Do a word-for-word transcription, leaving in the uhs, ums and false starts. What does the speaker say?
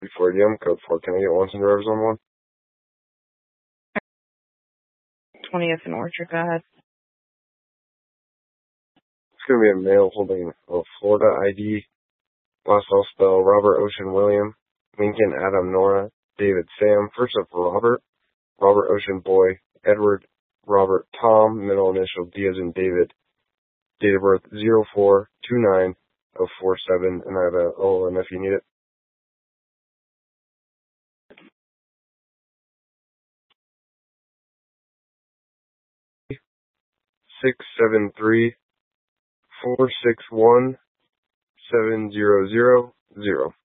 Ford Yum, code four. Can I get one and drivers on one? twentieth and Orchard, go ahead. It's going to be a male holding a Florida I D. Last I'll spell Robert Ocean William, Lincoln Adam Nora, David Sam. First up for Robert. Robert Ocean Boy, Edward Robert Tom, middle initial D as in David. Date of birth zero four two nine oh four seven, and I have a O L M if you need it. Six seven three four six one seven zero zero zero.